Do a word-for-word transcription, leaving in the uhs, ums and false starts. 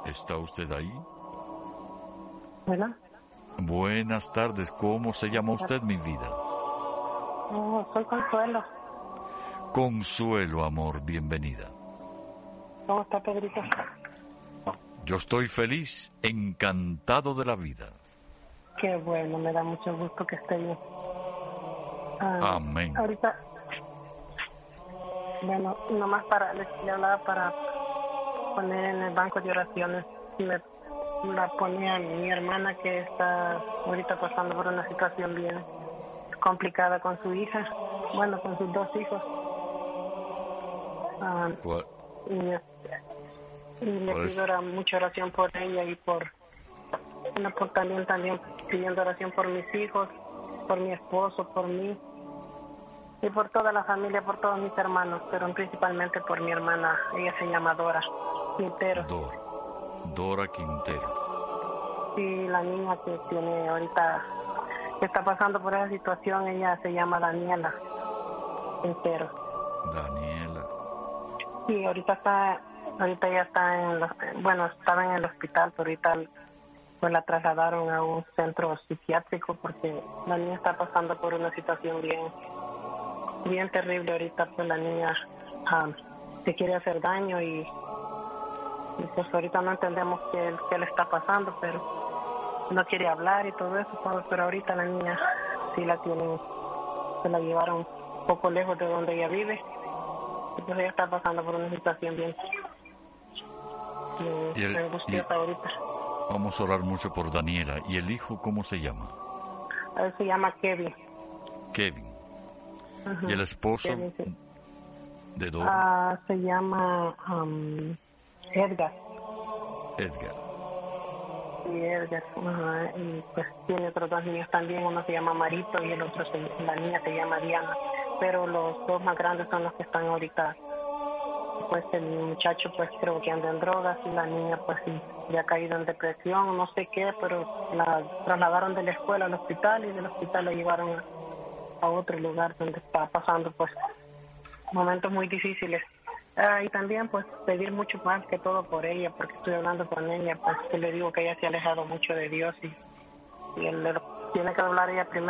¿Está usted ahí? Bueno. Buenas tardes, ¿cómo se llama usted, mi vida? Oh, soy Consuelo. Consuelo, amor, bienvenida. ¿Cómo está, Pedrito? Yo estoy feliz, encantado de la vida. Qué bueno, me da mucho gusto que esté bien. Ah, Amén. Ahorita, bueno, nomás para, les le hablaba para poner en el banco de oraciones. Me la ponía mi hermana que está ahorita pasando por una situación bien complicada con su hija, bueno, con sus dos hijos. Ah, ¿Cuál? y, y le ¿Cuál es? pido ora- mucha oración por ella y por, bueno, por también, también pidiendo oración por mis hijos, por mi esposo, por mí y por toda la familia, por todos mis hermanos, pero principalmente por mi hermana. Ella se llama Dora Quintero. Dora. Dora Quintero. Y la niña que tiene ahorita, que está pasando por esa situación, ella se llama Daniela Quintero. Daniela. Y ahorita está, ahorita ella está en, los, bueno, estaba en el hospital, pero ahorita pues la trasladaron a un centro psiquiátrico porque la niña está pasando por una situación bien, bien terrible ahorita. Pues la niña um, se quiere hacer daño y, y pues ahorita no entendemos qué, qué le está pasando, pero no quiere hablar y todo eso, pero, pero ahorita la niña sí la tienen, se la llevaron un poco lejos de donde ella vive. Entonces ella está pasando por una situación bien, bien Y el- angustiosa y- ahorita. Vamos a orar mucho por Daniela. ¿Y el hijo cómo se llama? Él se llama Kevin. Kevin. Ujú. ¿Y el esposo Kevin, sí. de Dora? Ah, se llama um, Edgar. Edgar. Sí, Edgar. Ajá. Y pues tiene otros dos niños también. Uno se llama Marito y el otro, se, la niña se llama Diana. Pero los dos más grandes son los que están ahorita. Pues el muchacho pues creo que anda en drogas y la niña pues sí, ya ha caído en depresión, no sé qué, pero la trasladaron de la escuela al hospital y del hospital la llevaron a, a otro lugar donde está pasando pues momentos muy difíciles. Ah, y también pues pedir mucho más que todo por ella, porque estoy hablando con ella, pues que le digo que ella se ha alejado mucho de Dios y, y él le tiene que hablar ella primero.